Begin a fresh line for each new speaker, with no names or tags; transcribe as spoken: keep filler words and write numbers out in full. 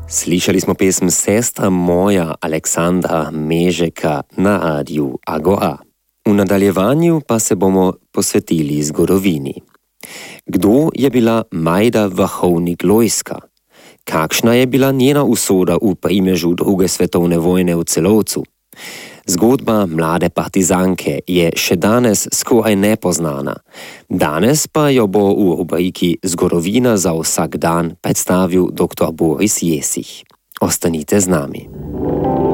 Slišali smo pesem Sestra moja Aleksandra Mežeka na radiju Agora. V nadaljevanju pa se bomo posvetili zgodovini. Kdo je bila Majda Vrhovnik-Lojska? Kakšna je bila njena usoda v primežu druge svetovne vojne v Celovcu? Zgodba mlade partizanke je še danes skoraj nepoznana. Danes pa jo bo v rubriki Zgodovina za vsak dan predstavil doktor Boris Jesih. Ostanite z nami.